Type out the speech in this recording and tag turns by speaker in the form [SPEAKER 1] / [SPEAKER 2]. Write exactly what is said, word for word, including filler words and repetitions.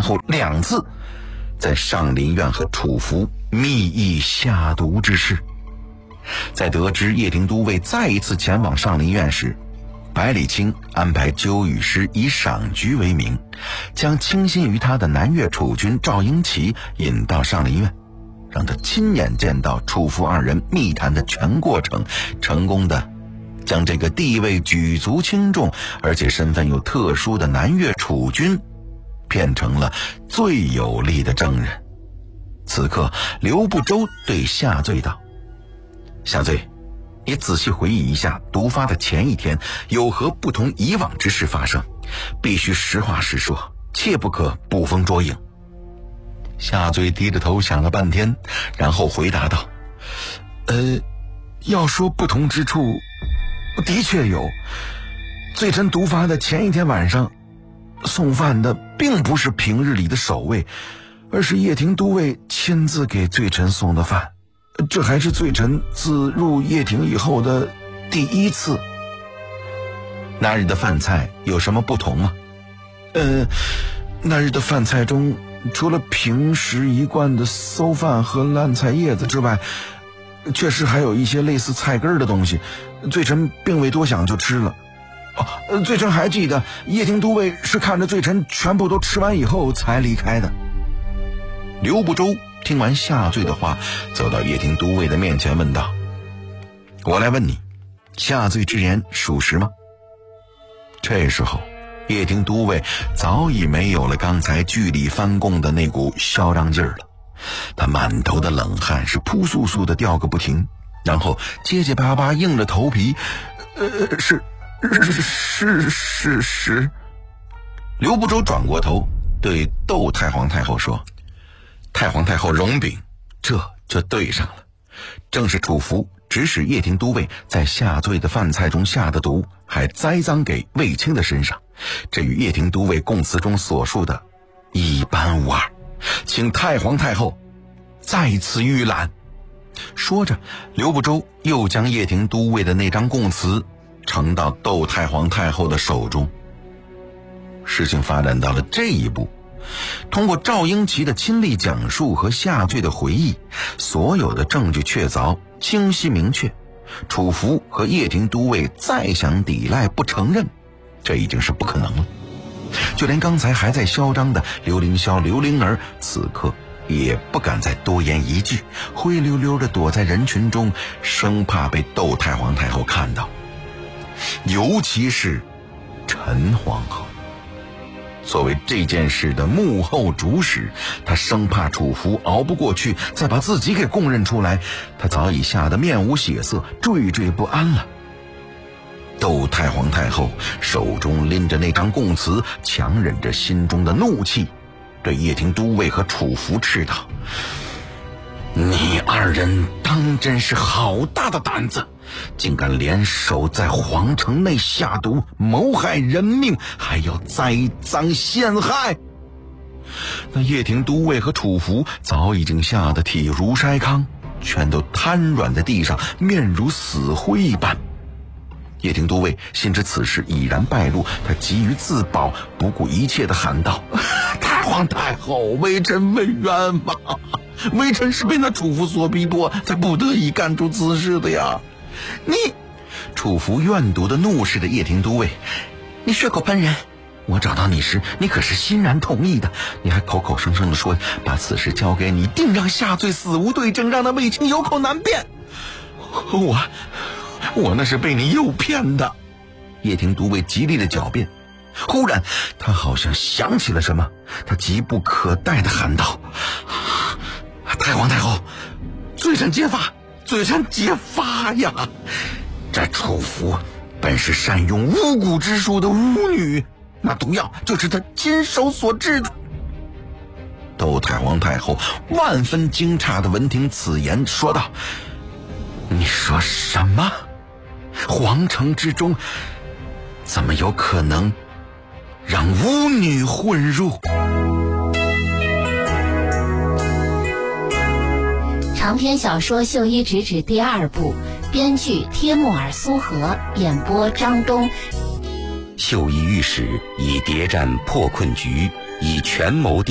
[SPEAKER 1] 后两次在上林苑和楚服密议下毒之事。在得知叶廷都尉再一次前往上林苑时，百里清安排鸠羽师以赏菊为名，将倾心于他的南越楚军赵英奇引到上林苑，让他亲眼见到楚服二人密谈的全过程，成功的将这个地位举足轻重而且身份又特殊的南越楚军变成了最有力的证人。此刻刘不周对夏罪道：夏罪，你仔细回忆一下毒发的前一天有何不同以往之事发生，必须实话实说，切不可捕风捉影。夏罪低着头想了半天，然后回答道：呃，要说不同之处，的确有。罪臣毒发的前一天晚上，送饭的并不是平日里的守卫，而是叶廷都尉亲自给罪臣送的饭，这还是罪臣自入叶廷以后的第一次。那日的饭菜有什么不同吗？呃，那日的饭菜中，除了平时一贯的馊饭和烂菜叶子之外，确实还有一些类似菜根的东西，罪臣并未多想就吃了。哦，罪臣还记得叶廷都尉是看着罪臣全部都吃完以后才离开的。刘不周听完夏罪的话，走到叶廷都尉的面前问道：我来问你，夏罪之言属实吗？这时候叶廷都尉早已没有了刚才据理翻供的那股嚣张劲儿了，他满头的冷汗是扑簌簌的掉个不停，然后结结巴巴硬着头皮：呃，是是是是。刘不周转过头对窦太皇太后说：太皇太后容禀，这就对上了，正是楚服指使叶廷都尉在夏罪的饭菜中下的毒，还栽赃给卫青的身上，这与叶廷都尉供词中所述的一般无二，请太皇太后再次预览。说着，刘不周又将叶廷都尉的那张供词呈到窦太皇太后的手中。事情发展到了这一步，通过赵英奇的亲历讲述和夏罪的回忆，所有的证据确凿清晰明确，楚服和叶廷都尉再想抵赖不承认，这已经是不可能了。就连刚才还在嚣张的刘凌霄、刘灵儿，此刻也不敢再多言一句，灰溜溜地躲在人群中，生怕被窦太皇太后看到。尤其是陈皇后，作为这件事的幕后主使，他生怕楚服熬不过去，再把自己给供认出来，他早已吓得面无血色，惴惴不安了。窦太皇太后手中拎着那张供词，强忍着心中的怒气，对叶廷都尉和楚服斥道：你二人当真是好大的胆子，竟敢联手在皇城内下毒，谋害人命，还要栽赃陷害。那叶廷都尉和楚服早已经吓得体如筛糠，全都瘫软在地上，面如死灰一般。叶廷都尉心知此事已然败露，他急于自保，不顾一切地喊道：太皇太后，微臣问冤枉，微臣是被那楚服所逼迫，才不得已干出此事的呀。你，楚服怨毒的怒视着叶廷都尉：你血口喷人，我找到你时，你可是欣然同意的，你还口口声声地说把此事交给你，定让夏罪死无对证，让那卫青有口难辩。我我那是被你诱骗的。叶廷都尉极力的狡辩，忽然他好像想起了什么，他急不可待地喊道：太皇太后，罪臣揭发，罪臣揭发呀！这楚服本是善用巫蛊之术的巫女，那毒药就是他亲手所制的。窦太皇太后万分惊诧地闻听此言，说道：你说什么？皇城之中怎么有可能让巫女混入？
[SPEAKER 2] 长篇小说《绣衣直指》第二部，编剧帖木儿苏荷，演播张东。
[SPEAKER 3] 绣衣御史以谍战破困局，以权谋